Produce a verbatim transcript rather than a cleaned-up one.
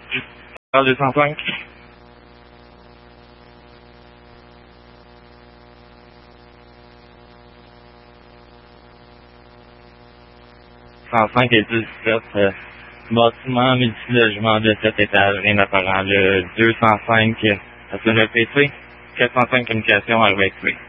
deux cent cinq. cent cinq et dix-sept, euh, bâtiment multilogement de sept étages, rien d'apparent. Le deux cent cinq, euh, S N E P C, quatre cent cinq communications à R V X V.